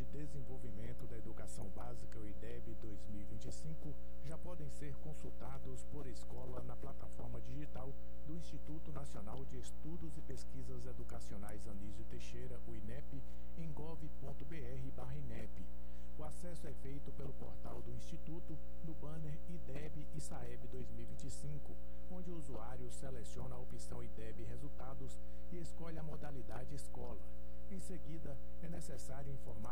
Desenvolvimento da Educação Básica, o IDEB 2025, já podem ser consultados por escola na plataforma digital do Instituto Nacional de Estudos e Pesquisas Educacionais Anísio Teixeira, o INEP, em gov.br/INEP. O acesso é feito pelo portal do Instituto, no banner IDEB e SAEB 2025, onde o usuário seleciona a opção IDEB Resultados e escolhe a modalidade Escola. Em seguida, é necessário informar